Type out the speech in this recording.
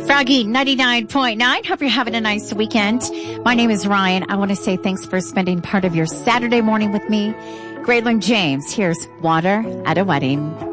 Froggy 99.9. Hope you're having a nice weekend. My name is Ryan. I want to say thanks for spending part of your Saturday morning with me. Graylin James, here's Water at a Wedding.